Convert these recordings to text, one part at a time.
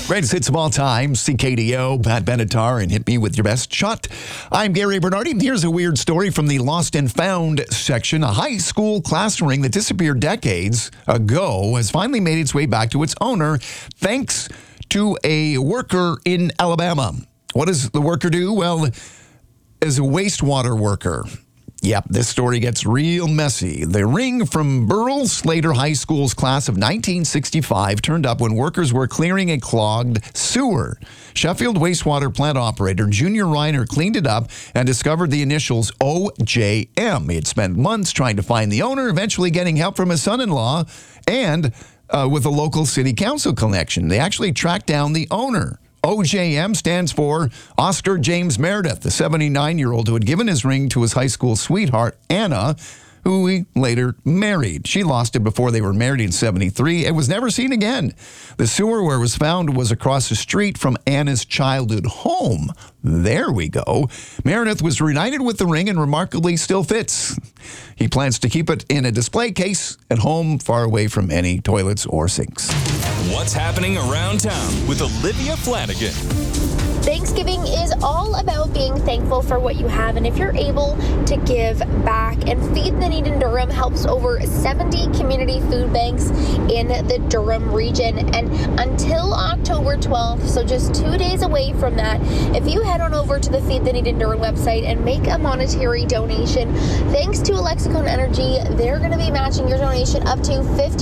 Greatest hits of all time, CKDO, Pat Benatar, and Hit Me With Your Best Shot. I'm Gary Bernardi. Here's a weird story from the Lost and Found section. A high school class ring that disappeared decades ago has finally made its way back to its owner, thanks to a worker in Alabama. What does the worker do? Well, as a wastewater worker. Yep, this story gets real messy. The ring from Burl Slater High School's class of 1965 turned up when workers were clearing a clogged sewer. Sheffield wastewater plant operator Junior Reiner cleaned it up and discovered the initials OJM. He had spent months trying to find the owner, eventually getting help from his son-in-law and with a local city council connection. They actually tracked down the owner. OJM stands for Oscar James Meredith, the 79-year-old who had given his ring to his high school sweetheart, Anna, who he later married. She lost it before they were married in 73. It was never seen again. The sewer where it was found was across the street from Anna's childhood home. There we go. Meredith was reunited with the ring and remarkably still fits. He plans to keep it in a display case at home, far away from any toilets or sinks. What's happening around town with Olivia Flanagan? Thanksgiving is all about being thankful for what you have, and if you're able to give back, and Feed the Need in Durham helps over 70 community food banks in the Durham region, and until October 12th, so just 2 days away from that, if you head on over to the Feed the Need in Durham website and make a monetary donation, thanks to Alexicon Energy, they're going to be matching your donation up to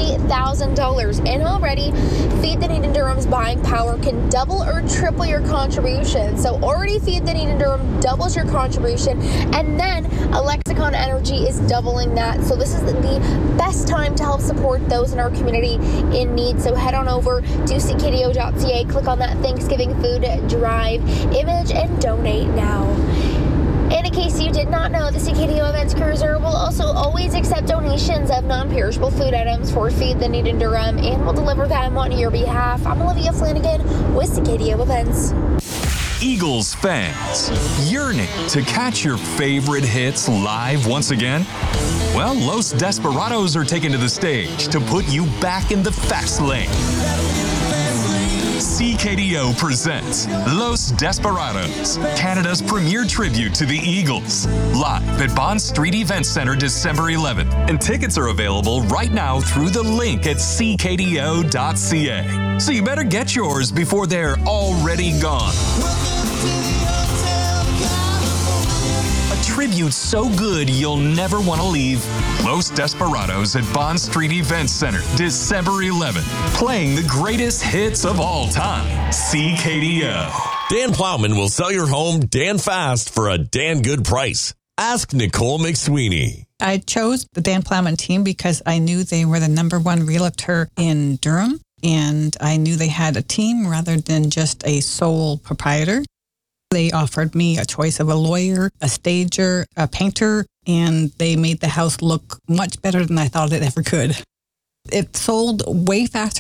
$50,000, and already Feed the Need in Durham's buying power can double or triple your contribution. So already Feed the Need in Durham doubles your contribution, and then Alexicon Energy is doubling that. So this is the best time to help support those in our community in need. So head on over to ckdo.ca, click on that Thanksgiving food drive image, and donate now. And in case you did not know, the CKDO Events Cruiser will also always accept donations of non-perishable food items for Feed the Need in Durham, and will deliver them on your behalf. I'm Olivia Flanagan with CKDO Events. Eagles fans, yearning to catch your favorite hits live once again? Well, Los Desperados are taken to the stage to put you back in the fast lane. CKDO presents Los Desperados, Canada's premier tribute to the Eagles, live at Bond Street Events Centre December 11th. And tickets are available right now through the link at ckdo.ca. So you better get yours before they're already gone. A tribute so good you'll never want to leave. Los Desperados at Bond Street Events Center, December 11th. Playing the greatest hits of all time. CKDO. Dan Plowman will sell your home Dan fast for a Dan good price. Ask Nicole McSweeney. I chose the Dan Plowman team because I knew they were the #1 realtor in Durham, and I knew they had a team rather than just a sole proprietor. They offered me a choice of a lawyer, a stager, a painter, and they made the house look much better than I thought it ever could. It sold way faster